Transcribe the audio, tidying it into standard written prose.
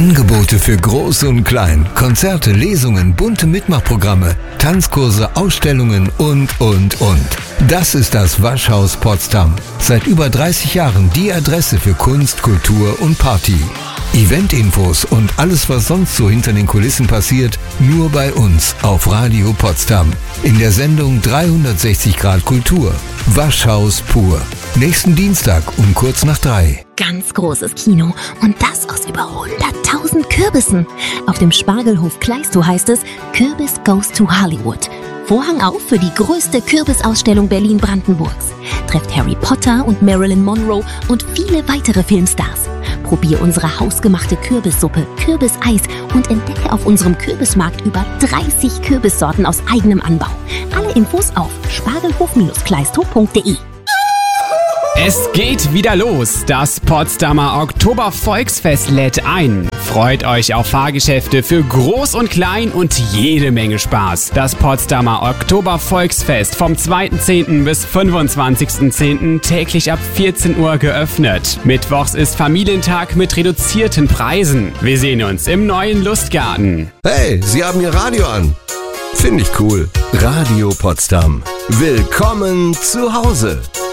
Angebote für Groß und Klein, Konzerte, Lesungen, bunte Mitmachprogramme, Tanzkurse, Ausstellungen und. Das ist das Waschhaus Potsdam. Seit über 30 Jahren die Adresse für Kunst, Kultur und Party. Eventinfos und alles, was sonst so hinter den Kulissen passiert, nur bei uns auf Radio Potsdam. In der Sendung 360 Grad Kultur. Waschhaus pur. Nächsten Dienstag um kurz nach 3. Ganz großes Kino und das aus über 100.000 Kürbissen. Auf dem Spargelhof Kleistow heißt es Kürbis Goes to Hollywood. Vorhang auf für die größte Kürbisausstellung Berlin-Brandenburgs. Trefft Harry Potter und Marilyn Monroe und viele weitere Filmstars. Probier unsere hausgemachte Kürbissuppe, Kürbiseis und entdecke auf unserem Kürbismarkt über 30 Kürbissorten aus eigenem Anbau. Alle Infos auf spargelhof-kleistow.de. Es geht wieder los. Das Potsdamer Oktobervolksfest lädt ein. Freut euch auf Fahrgeschäfte für Groß und Klein und jede Menge Spaß. Das Potsdamer Oktobervolksfest vom 2.10. bis 25.10. täglich ab 14 Uhr geöffnet. Mittwochs ist Familientag mit reduzierten Preisen. Wir sehen uns im neuen Lustgarten. Hey, Sie haben Ihr Radio an. Finde ich cool. Radio Potsdam. Willkommen zu Hause.